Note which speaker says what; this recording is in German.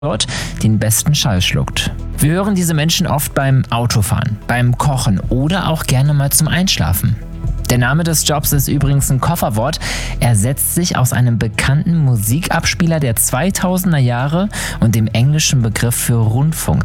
Speaker 1: dort den besten Schall schluckt. Wir hören diese Menschen oft beim Autofahren, beim Kochen oder auch gerne mal zum Einschlafen. Der Name des Jobs ist übrigens ein Kofferwort. Er setzt sich aus einem bekannten Musikabspieler der 2000er Jahre und dem englischen Begriff für Rundfunk